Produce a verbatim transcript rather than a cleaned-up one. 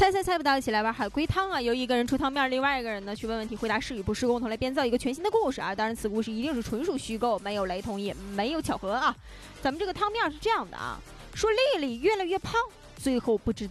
猜猜猜不到，一起来玩海龟汤啊！由一个人出汤面，另外一个人呢去问问题，回答是与不是，共同来编造一个全新的故事啊！当然，此故事一定是纯属虚构，没有雷同，也没有巧合啊！咱们这个汤面是这样的啊，说丽丽越来越胖，最后不知